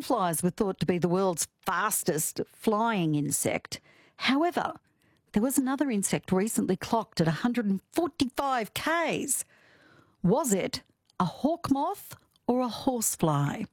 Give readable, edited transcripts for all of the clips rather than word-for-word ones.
dragonflies were thought to be the world's fastest flying insect. However, there was another insect recently clocked at 145 k's. Was it a hawk moth or a horsefly?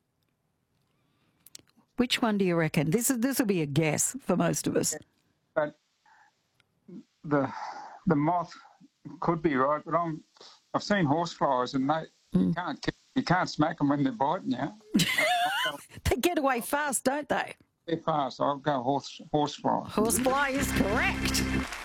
Which one do you reckon? This will be a guess for most of us. But the moth could be right, but I've seen horseflies and you can't smack them when they're biting you. They get away fast, don't they? They're fast. I'll go horsefly. Horsefly is correct.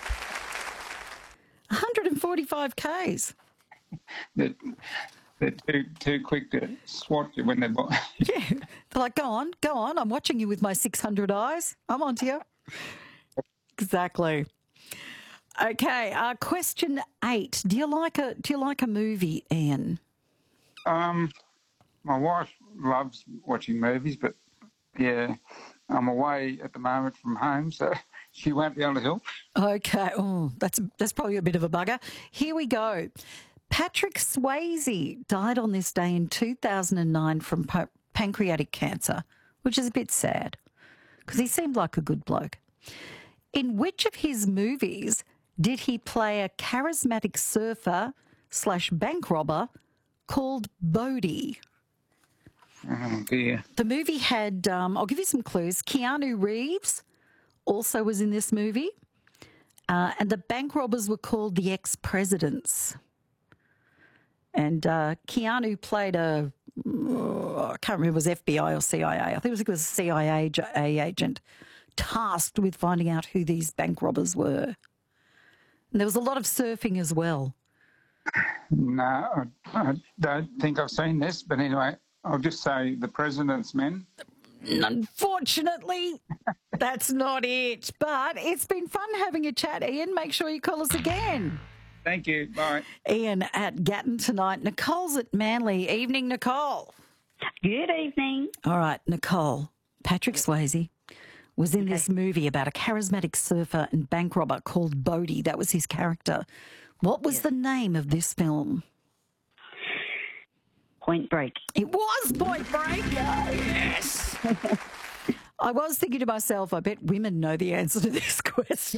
145 k's. They're too quick to swat you when they're biting. Yeah, they're like, go on. I'm watching you with my 600 eyes. I'm onto you. Exactly. Okay, question 8. Do you like a movie, Ian? My wife loves watching movies, but yeah, I'm away at the moment from home, so she won't be able to help. Okay. Oh, that's probably a bit of a bugger. Here we go. Patrick Swayze died on this day in 2009 from pancreatic cancer, which is a bit sad because he seemed like a good bloke. In which of his movies did he play a charismatic surfer / bank robber called Bodhi? Oh, dear. The movie had, I'll give you some clues, Keanu Reeves also was in this movie, and the bank robbers were called the Ex-Presidents. And Keanu played I can't remember if it was FBI or CIA. I think it was a CIA agent tasked with finding out who these bank robbers were. And there was a lot of surfing as well. No, I don't think I've seen this, but anyway, I'll just say The President's Men. Unfortunately, that's not it. But it's been fun having a chat, Ian. Make sure you call us again. Thank you. Bye. Ian at Gatton tonight. Nicole's at Manly. Evening, Nicole. Good evening. All right, Nicole. Patrick Swayze was in this movie about a charismatic surfer and bank robber called Bodhi. That was his character. What was the name of this film? Point Break. It was Point Break. Yes. I was thinking to myself, I bet women know the answer to this question.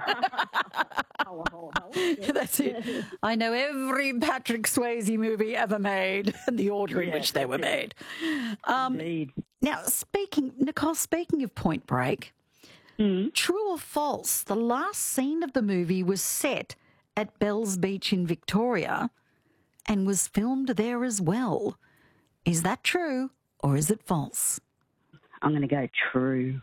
That's it. I know every Patrick Swayze movie ever made and the order in which they were made. Indeed. Now, Nicole, speaking of Point Break, true or false, the last scene of the movie was set at Bells Beach in Victoria and was filmed there as well. Is that true or is it false? I'm going to go true.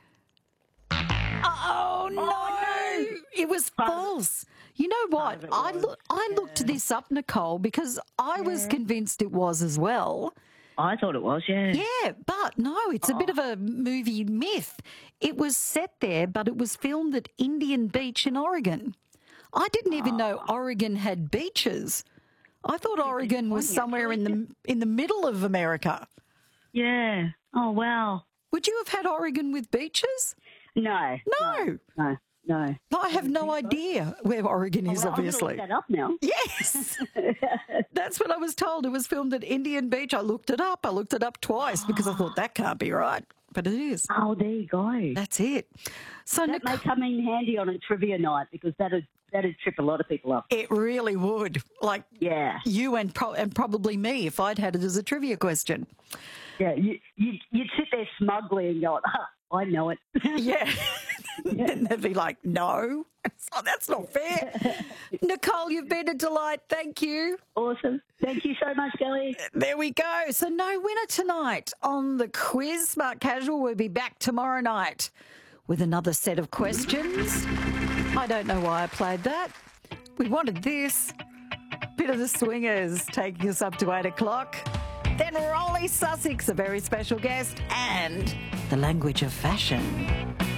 Oh, no. It was false. You know what? I looked this up, Nicole, because I was convinced it was as well. I thought it was, yeah. Yeah, but no, it's a bit of a movie myth. It was set there, but it was filmed at Indian Beach in Oregon. I didn't even know Oregon had beaches. I thought Oregon was somewhere in the middle of America. Yeah. Oh, wow. Would you have had Oregon with beaches? No. No. I have no idea where Oregon is, obviously. I'm going to look that up now. Yes. That's what I was told. It was filmed at Indian Beach. I looked it up. I looked it up twice because I thought that can't be right. But it is. Oh, there you go. That's it. So that may come in handy on a trivia night because that'd trip a lot of people up. It really would. Like you and probably me if I'd had it as a trivia question. Yeah, you'd sit there smugly and go, I know it. Yeah. And they'd be like, no, that's not fair. Nicole, you've been a delight. Thank you. Awesome. Thank you so much, Kelly. There we go. So no winner tonight on the quiz. Smart Casual will be back tomorrow night with another set of questions. I don't know why I played that. We wanted this. Bit of the Swingers taking us up to 8 o'clock. Then Rolly Sussex, a very special guest, and the language of fashion.